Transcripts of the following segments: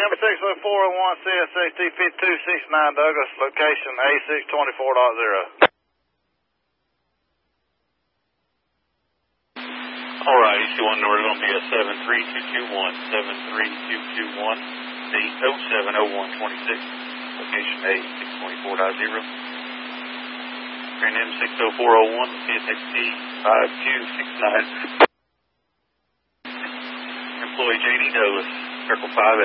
M60401 CSXT 5269 Douglas, location A624.0. Alright, EC1 number is going to be a 73221, 73221, the 070126, location A624.0. And M60401 CSXT 5269. Employee JD Douglas, Circle 5A.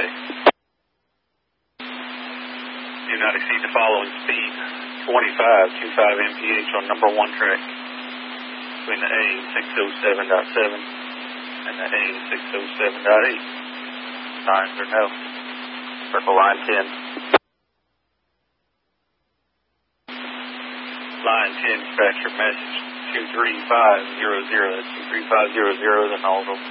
Do not exceed the following speed, 25 mph on number 1 track, between the A607.7 and the A607.8. Signs are no. Circle line 10. Line 10, dispatcher message 23500. That's 23500, then all of them.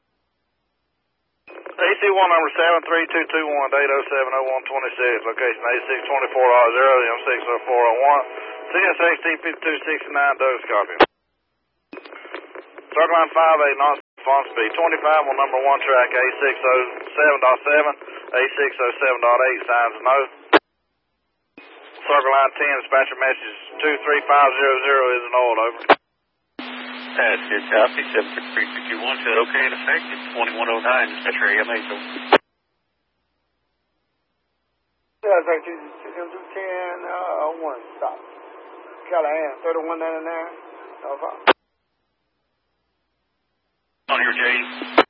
EC1 number 73221, date 070126, location A624.0, M60401, CSXT 5269, Douglas, copy. Circle line 5A, non-response speed 25 on number 1 track, A607.7, A607.8, signs no. Circle line 10, dispatcher message 23500 is an old, over. That's good copy, 76321, said okay in effect, it's 2109, dispatcher AMA, so. Yeah, 10, 1, stop. Callahan, 3199, On your J.